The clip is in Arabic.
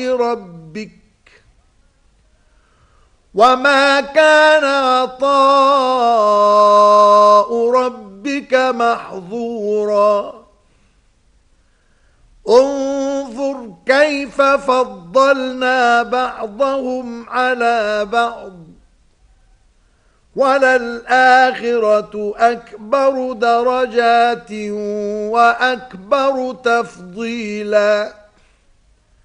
ربك وما كان عطاء ربك محظورا انظر كيف فضلنا بعضهم على بعض وللآخرة أكبر درجات وأكبر تفضيلا